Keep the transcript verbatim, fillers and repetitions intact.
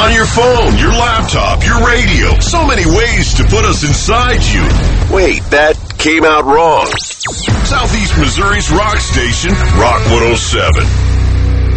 on your phone, your laptop, your radio. So many ways to put us inside you. Wait, that came out wrong. Southeast Missouri's rock station, Rock one oh seven.